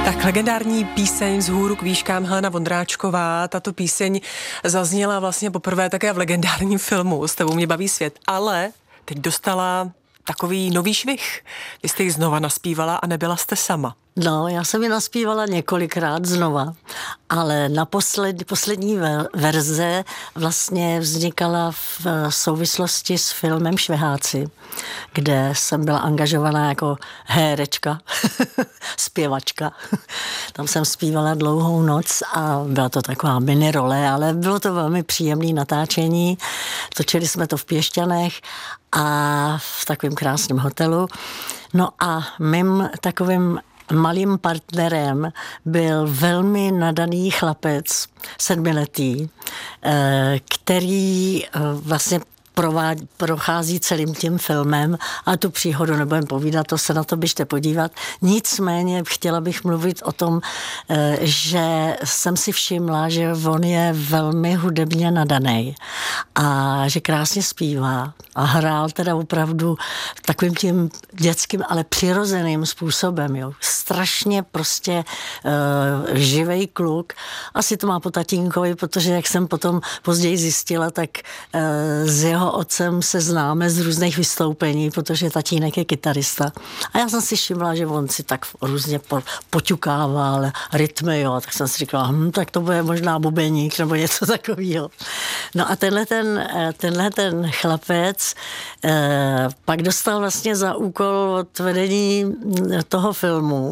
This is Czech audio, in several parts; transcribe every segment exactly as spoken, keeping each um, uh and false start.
Tak legendární píseň Z hůru k výškám, Helena Vondráčková. Tato píseň zazněla vlastně poprvé také v legendárním filmu S tebou mě baví svět, ale teď dostala takový nový švih. Vy jste ji znova naspívala a nebyla jste sama. No, já jsem ji naspívala několikrát znova, ale na posled, poslední verze vlastně vznikala v souvislosti s filmem Šveháci, kde jsem byla angažovaná jako hérečka, zpěvačka. Tam jsem zpívala Dlouhou noc a byla to taková mini role, ale bylo to velmi příjemné natáčení. Točili jsme to v Piešťanech a v takovém krásném hotelu. No a mým takovým malým partnerem byl velmi nadaný chlapec, sedmiletý, který vlastně provádí, prochází celým tím filmem a tu příhodu nebudem povídat, to se na to běžte podívat. Nicméně chtěla bych mluvit o tom, že jsem si všimla, že on je velmi hudebně nadaný a že krásně zpívá a hrál teda opravdu takovým tím dětským, ale přirozeným způsobem. Jo. Strašně prostě uh, živej kluk. Asi to má po tatínkovi, protože jak jsem potom později zjistila, tak uh, z jeho otcem se známe z různých vystoupení, protože tatínek je kytarista. A já jsem si všimla, že on si tak různě po, poťukával rytmy, jo. Tak jsem si říkala, hm, tak to bude možná bubeník nebo něco takového. No a tenhle ten, tenhle ten chlapec eh, pak dostal vlastně za úkol od vedení toho filmu,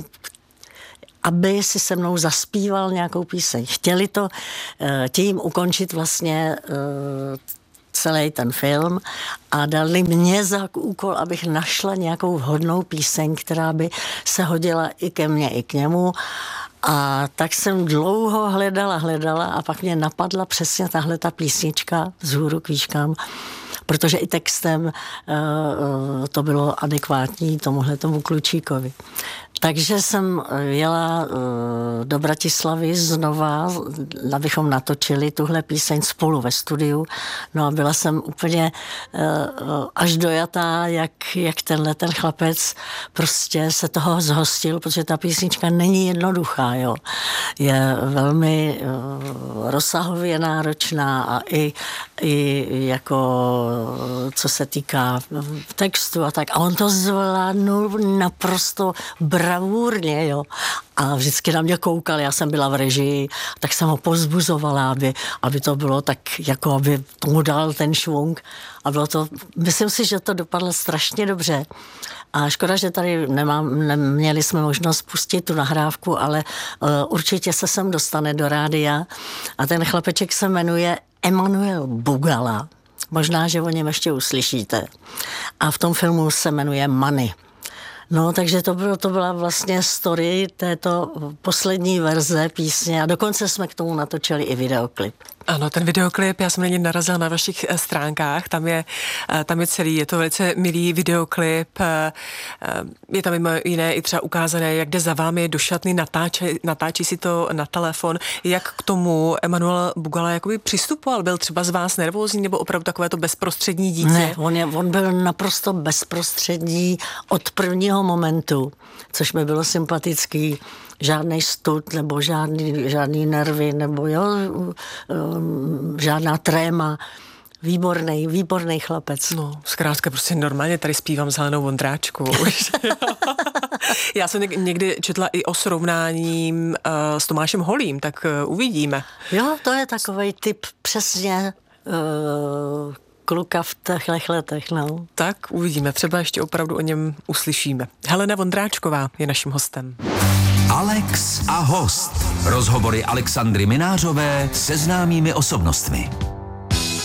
aby si se mnou zaspíval nějakou píseň. Chtěli to eh, tím ukončit vlastně eh, celý ten film a dali mě za úkol, abych našla nějakou vhodnou píseň, která by se hodila i ke mně, i k němu. A tak jsem dlouho hledala, hledala a pak mě napadla přesně tahle ta písnička Z hůru k výškám, protože i textem uh, to bylo adekvátní tomuhle tomu klučíkovi. Takže jsem jela do Bratislavy znova, abychom natočili tuhle píseň spolu ve studiu. No a byla jsem úplně až dojatá, jak, jak tenhle ten chlapec prostě se toho zhostil, protože ta písnička není jednoduchá, jo. Je velmi rozsahově náročná a i, i jako co se týká textu a tak. A on to zvládnul naprosto bravurně, jo. A vždycky na mě koukal, já jsem byla v režii, tak jsem ho povzbuzovala, aby, aby to bylo tak, jako aby tomu dal ten švung. A bylo to, myslím si, že to dopadlo strašně dobře. A škoda, že tady nemám, neměli jsme možnost pustit tu nahrávku, ale uh, určitě se sem dostane do rádia. A ten chlapeček se jmenuje Emanuel Bugala. Možná, že o něm ještě uslyšíte. A v tom filmu se jmenuje Money. No, takže to, bylo, to byla vlastně story této poslední verze písně a dokonce jsme k tomu natočili i videoklip. Ano, ten videoklip, já jsem na něj narazila na vašich stránkách, tam je, tam je celý, je to velice milý videoklip, je tam mimo jiné i třeba ukázané, jak jde za vámi do šatny, natáčí, natáčí si to na telefon, jak k tomu Emanuel Bugala jakoby přistupoval, byl třeba z vás nervózní nebo opravdu takové to bezprostřední dítě? Ne, on, je, on byl naprosto bezprostřední od prvního momentu, což mi bylo sympatický. Žádný stud, nebo žádný, žádný nervy, nebo jo, žádná tréma. Výborný, výborný chlapec. No, zkrátka prostě normálně tady zpívám s Helenou Vondráčkovou. Já jsem někdy četla i o srovnáním uh, s Tomášem Holým, tak uh, uvidíme. Jo, to je takovej typ přesně uh, kluka v těchto letech, no. Tak uvidíme, třeba ještě opravdu o něm uslyšíme. Helena Vondráčková je naším hostem. Alex a host. Rozhovory Alexandry Minářové se známými osobnostmi.